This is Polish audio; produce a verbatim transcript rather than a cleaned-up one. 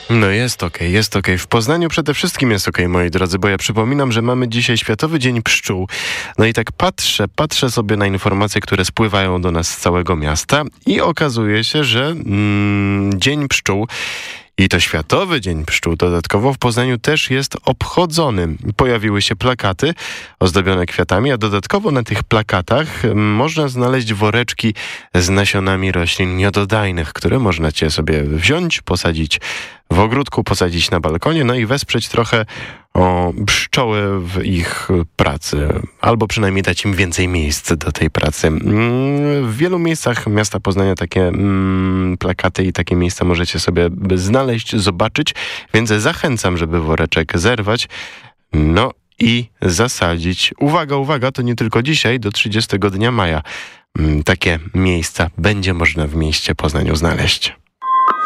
No jest okej, jest okej. W Poznaniu przede wszystkim jest okej, moi drodzy, bo ja przypominam, że mamy dzisiaj Światowy Dzień Pszczół. No i tak patrzę, patrzę sobie na informacje, które spływają do nas z całego miasta i okazuje się, że mm, Dzień Pszczół i to Światowy Dzień Pszczół dodatkowo w Poznaniu też jest obchodzony. Pojawiły się plakaty ozdobione kwiatami, a dodatkowo na tych plakatach można znaleźć woreczki z nasionami roślin miododajnych, które możecie sobie wziąć, posadzić w ogródku, posadzić na balkonie, no i wesprzeć trochę o pszczoły w ich pracy, albo przynajmniej dać im więcej miejsc do tej pracy. W wielu miejscach miasta Poznania takie mm, plakaty i takie miejsca możecie sobie znaleźć, zobaczyć, więc zachęcam, żeby woreczek zerwać, no i zasadzić. Uwaga, uwaga, to nie tylko dzisiaj, do trzydziestego dnia maja takie miejsca będzie można w mieście Poznaniu znaleźć.